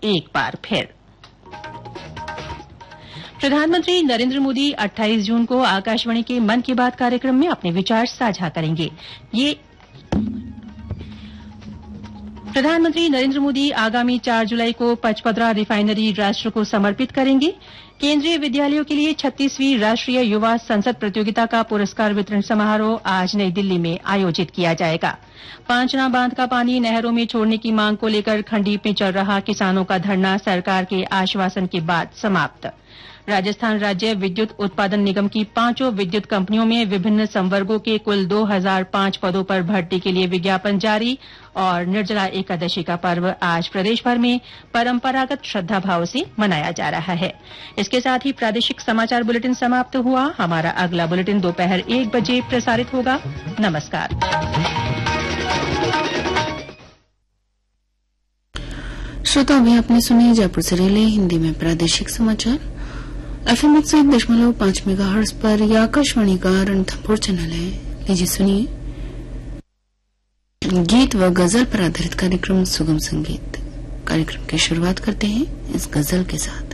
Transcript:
एक बार फिर प्रधानमंत्री नरेंद्र मोदी 28 जून को आकाशवाणी के मन की बात कार्यक्रम में अपने विचार साझा करेंगे। प्रधानमंत्री नरेंद्र मोदी आगामी 4 जुलाई को पचपदरा रिफाइनरी राष्ट्र को समर्पित करेंगे। केंद्रीय विद्यालयों के लिए 36वीं राष्ट्रीय युवा संसद प्रतियोगिता का पुरस्कार वितरण समारोह आज नई दिल्ली में आयोजित किया जाएगा। पांचना बांध का पानी नहरों में छोड़ने की मांग को लेकर खंडीप में चल रहा किसानों का धरना सरकार के आश्वासन के बाद समाप्त। राजस्थान राज्य विद्युत उत्पादन निगम की 5 विद्युत कंपनियों में विभिन्न संवर्गों के कुल 2005 पदों पर भर्ती के लिए विज्ञापन जारी। और निर्जला एकादशी का पर्व आज प्रदेश भर में परंपरागत श्रद्धाभाव से मनाया जा रहा है। इसके साथ ही प्रादेशिक समाचार बुलेटिन समाप्त हुआ। हमारा अगला बुलेटिन दोपहर 1 बजे प्रसारित होगा। नमस्कार। श्रोता, अभी आपने सुने जयपुर से रिले हिंदी में प्रादेशिक समाचार। FM 101.5 मेगाहर्ट्ज पर यह आकाशवाणी का रणथंभौर चैनल है। लीजिए सुनिए गीत व गजल पर आधारित कार्यक्रम सुगम संगीत। कार्यक्रम की शुरुआत करते हैं इस गजल के साथ।